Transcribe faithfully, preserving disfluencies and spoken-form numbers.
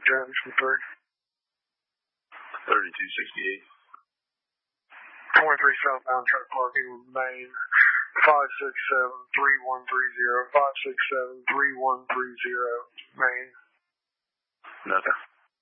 Junction three. thirty-two sixty-eight. twenty-three southbound truck parking with Main. five six seven, three one three zero. five six seven, three one three zero. Main. Nothing.